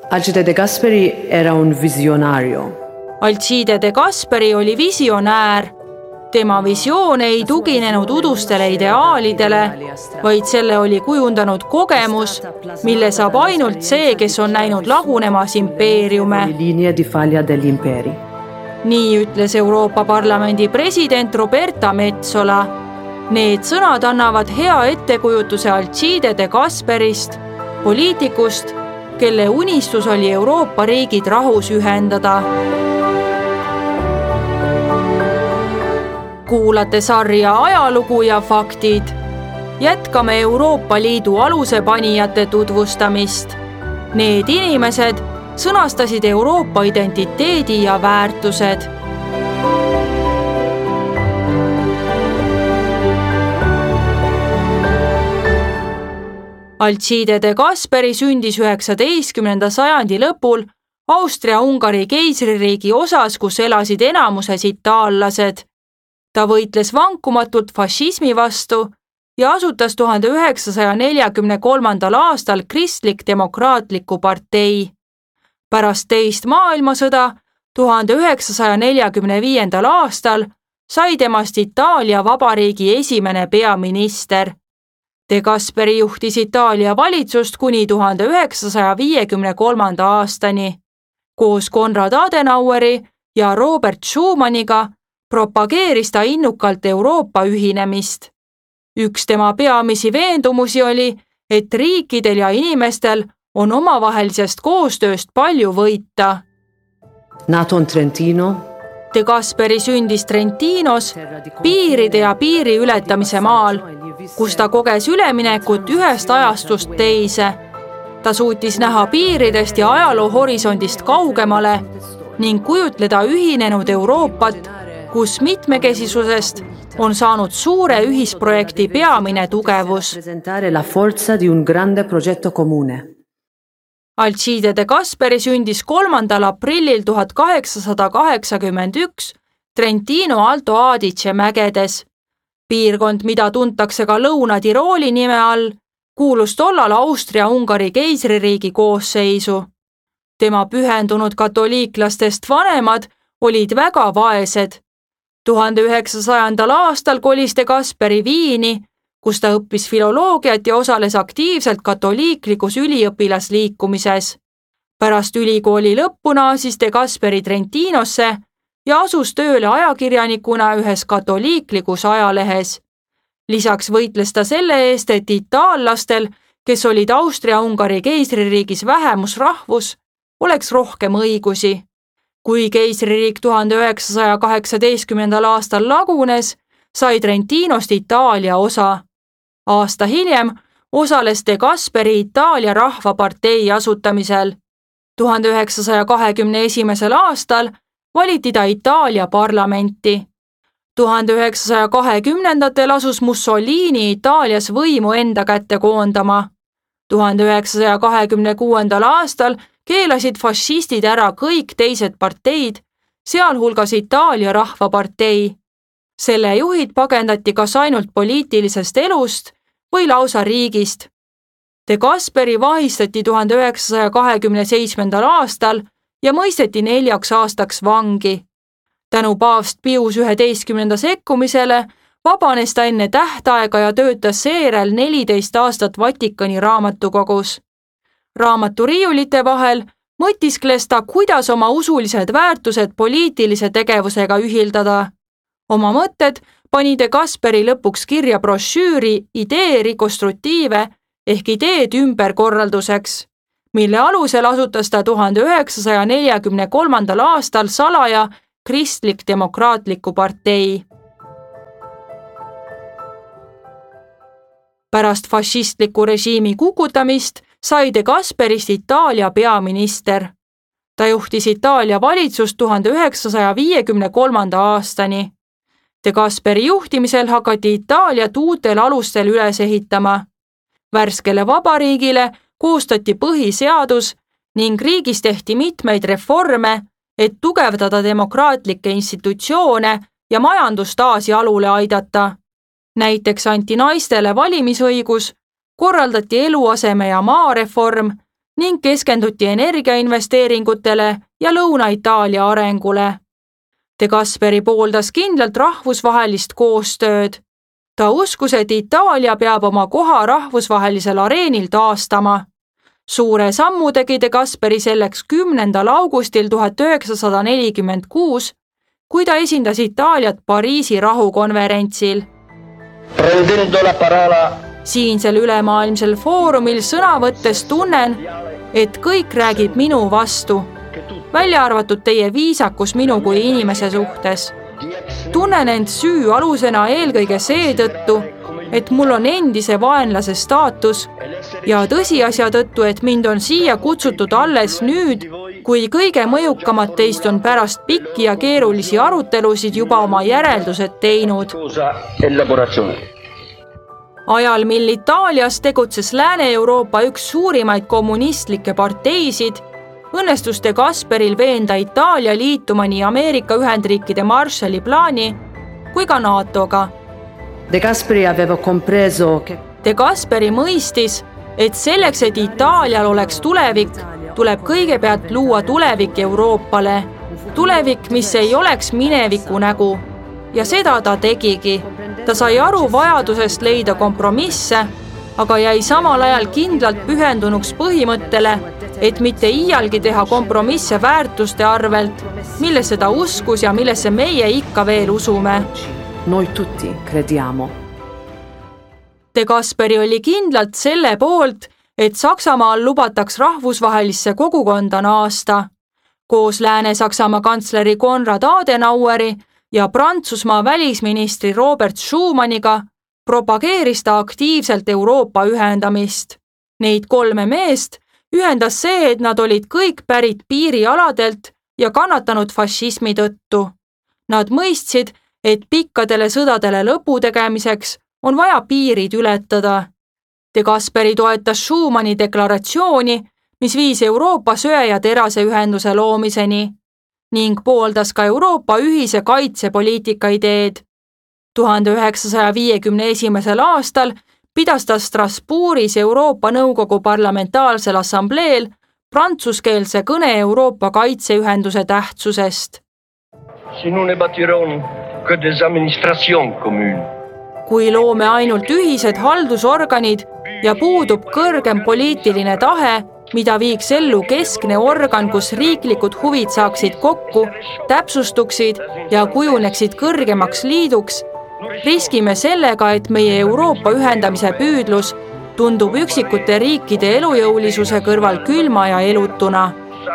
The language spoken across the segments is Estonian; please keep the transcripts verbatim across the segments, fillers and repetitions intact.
Alcide De Gasperi era un visionario. Alcide De Gasperi oli visionäär. Tema visioon ei tuginenud udustele ideaalidele, vaid selle oli kujundanud kogemus, mille saab ainult see, kes on näinud lagunemas impeeriume. Nii ütles Euroopa Parlamendi president Roberta Metsola. Need sõnad annavad hea ettekujutuse Alcide De Gasperist, poliitikust, kelle unistus oli Euroopa riigid rahus ühendada. Kuulate sarja Ajalugu ja faktid. Jätkame Euroopa Liidu alusepanijate tutvustamist. Need inimesed sõnastasid Euroopa identiteedi ja väärtused. Alcide De Gasperi sündis üheksateistkümnenda sajandi lõpul Austria-Ungari keisririigi osas, kus elasid enamuses itaallased. Ta võitles vankumatult fašismi vastu ja asutas tuhande üheksasaja neljakümne kolmandal aastal Kristlik-demokraatliku partei. Pärast teist maailmasõda tuhande üheksasaja neljakümne viiendal aastal sai temast Itaalia Vabariigi esimene peaminister. De Gasperi juhtis Itaalia valitsust kuni tuhande üheksasaja viiekümne kolmanda aastani. Koos Konrad Adenaueri ja Robert Schumanniga propageeris ta innukalt Euroopa ühinemist. Üks tema peamisi veendumusi oli, et riikidel ja inimestel on omavahelisest koostööst palju võita. Nato in Trentino. De Gasperi sündis Trentinos, piiride ja piiri ületamise maal, kus ta koges üleminekut ühest ajastust teise. Ta suutis näha piiridest ja ajaloo horisondist kaugemale ning kujutleda ühinenud Euroopat, kus mitmekesisusest on saanud suure ühisprojekti peamine tugevus. Alcide De Gasperi sündis kolmandal aprillil tuhat kaheksasada kaheksakümmend üks Trentino Alto Adige mägedes. Piirkond, mida tuntakse ka Lõuna-Tirooli nime all, kuulus tollal Austria-Ungari keisririigi koosseisu. Tema pühendunud katoliiklastest vanemad olid väga vaesed. tuhande üheksasajandal aastal kolis De Gasperi Viini, kus ta õppis filoloogiat ja osales aktiivselt katoliiklikus üliõpilasliikumises. Pärast ülikooli lõppu naasis De Gasperi Trentinosse ja asus tööle ajakirjanikuna ühes katoliiklikus ajalehes. Lisaks võitles ta selle eest, et itaallastel, kes olid Austria-Ungari keisririigis vähemusrahvus, oleks rohkem õigusi. Kui keisririik tuhande üheksasaja kaheksateistkümnendal aastal lagunes, sai Trentinost Itaalia osa. Aasta hiljem osales De Gasperi Itaalia Rahvapartei asutamisel. tuhande üheksasaja kahekümne esimesel aastal valiti ta Itaalia parlamenti. tuhande üheksasaja kahekümnendatel asus Mussolini Itaalias võimu enda kätte koondama. tuhande üheksasaja kahekümne kuuendal aastal keelasid fašistid ära kõik teised parteid, sealhulgas Itaalia Rahvapartei. Selle juhid pagendati kas ainult poliitilisest elust või lausa riigist. De Gasperi vahistati tuhande üheksasaja kahekümne seitsmendal aastal ja mõisteti neljaks aastaks vangi. Tänu paavst Pius üheteistkümnenda sekkumisele vabanes ta enne tähtaega ja töötas seejärel neliteist aastat Vatikani raamatukogus. Raamatu riiulite vahel mõtiskles ta, kuidas oma usulised väärtused poliitilise tegevusega ühildada. Oma mõtted pani De Gasperi lõpuks kirja brošüüri idee rekonstruktiive ehk ideed ümberkorralduseks, mille alusel asutas ta tuhande üheksasaja neljakümne kolmandal aastal salaja Kristlik-demokraatliku partei. Pärast fašistliku režiimi kukutamist sai De Gasperist Itaalia peaminister. Ta juhtis Itaalia valitsust tuhande üheksasaja viiekümne kolmanda aastani. De Gasperi juhtimisel hakati Itaaliat uutel alustel üles ehitama. Värskele vabariigile koostati põhiseadus ning riigis tehti mitmeid reforme, et tugevdada demokraatlikke institutsioone ja majandust taas jalule aidata. Näiteks anti naistele valimisõigus, korraldati eluaseme ja maareform ning keskenduti energiainvesteeringutele ja Lõuna-Itaalia arengule. De Gasperi pooldas kindlalt rahvusvahelist koostööd. Ta uskus, et Itaalia peab oma koha rahvusvahelisel areenil taastama. Suure sammu tegi De Gasperi selleks kümnendal augustil tuhat üheksasada nelikümmend kuus, kui ta esindas Itaaliat Pariisi rahukonverentsil. Siinsel ülemaailmsel foorumil sõna võttes tunnen, et kõik räägib minu vastu, välja arvatud teie viisakus minu kui inimese suhtes. Tunnen end süü alusena eelkõige seetõttu, et mul on endise vaenlase staatus ja tõsiasja tõttu, et mind on siia kutsutud alles nüüd, kui kõige mõjukamad teist on pärast pikki ja keerulisi arutelusid juba oma järeldused teinud. Ajal, mil Itaalias tegutses Lääne-Euroopa üks suurimaid kommunistlikke parteisid, õnnestus De Gasperil veenda Itaalia liituma nii Ameerika Ühendriikide Marshalli plaani kui ka NATOga. De Gasperi aveva compreso che De Gasperi mõistis, et selleks, et Itaalial oleks tulevik, tuleb kõigepealt luua tulevik Euroopale. Tulevik, mis ei oleks mineviku nägu. Ja seda ta tegigi. Ta sai aru vajadusest leida kompromisse, aga jäi samal ajal kindlalt pühendunuks põhimõttele, et mitte iialgi teha kompromisse väärtuste arvelt, millesse ta uskus ja millesse meie ikka veel usume. noi tutti crediamo. De Gasperi oli kindlalt selle poolt, et Saksamaal lubataks rahvusvahelisse kogukonda naasta. Koos Lääne-Saksamaa kantsleri Konrad Adenaueri ja Prantsusmaa välisministri Robert Schumanniga propageeris ta aktiivselt Euroopa ühendamist. Neid kolme meest ühendas see, et nad olid kõik pärit piirialadelt ja kannatanud fašismi tõttu. Nad mõistsid, et pikkadele sõdadele lõpu tegemiseks on vaja piirid ületada. De Gasperi toetas Schumanni deklaratsiooni, mis viis Euroopa söe- ja teraseühenduse loomiseni ning pooldas ka Euroopa ühise kaitsepoliitika ideed. tuhande üheksasaja viiekümne esimesel aastal pidas ta Strasbourgis Euroopa Nõukogu parlamentaarsel assambleel prantsuskeelse kõne Euroopa kaitseühenduse tähtsusest. Si nous ne bâtirons que des administrations communes. Kui loome ainult ühised haldusorganid ja puudub kõrgem poliitiline tahe, mida viiks ellu keskne organ, kus riiklikud huvid saaksid kokku, täpsustuksid ja kujuneksid kõrgemaks liiduks, riskime sellega, et meie Euroopa ühendamise püüdlus tundub üksikute riikide elujõulisuse kõrval külma ja elutuna.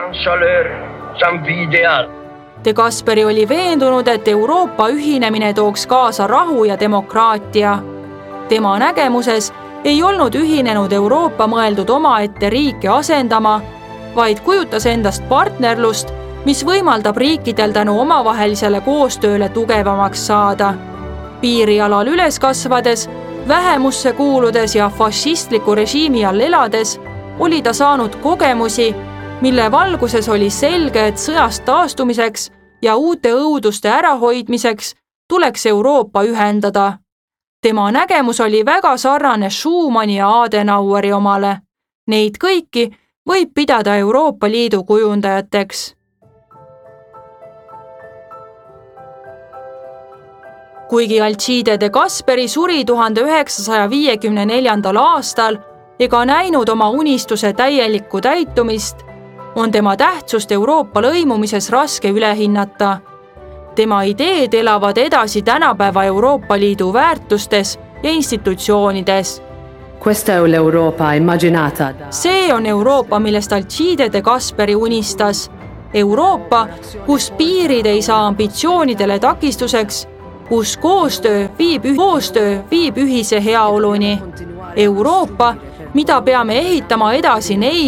De Gasperi oli veendunud, et Euroopa ühinemine tooks kaasa rahu ja demokraatia. Tema nägemuses ei olnud ühinenud Euroopa mõeldud omaette riike asendama, vaid kujutas endast partnerlust, mis võimaldab riikidel tänu omavahelisele koostööle tugevamaks saada. Piirialal üles kasvades, vähemusse kuuludes ja fašistliku režiimi all elades, oli ta saanud kogemusi, mille valguses oli selge, et sõjast taastumiseks ja uute õuduste ärahoidmiseks tuleks Euroopa ühendada. Tema nägemus oli väga sarnane Schumanni ja Adenaueri omale. Neid kõiki võib pidada Euroopa Liidu kujundajateks. Kuigi Alcide de Gasperi suri tuhande üheksasaja viiekümne neljandal aastal ega näinud oma unistuse täielikku täitumist, on tema tähtsust Euroopa lõimumises raske üle hinnata. Tema ideed elavad edasi tänapäeva Euroopa Liidu väärtustes ja institutsioonides. Questa è l'Europa immaginata. See on Euroopa, millest Alcide de Gasperi unistas. Euroopa, kus piirid ei saa ambitsioonidele takistuseks, kus koostöö viib, koostöö viib ühise heaoluni. Euroopa, mida peame ehitama edasi neile,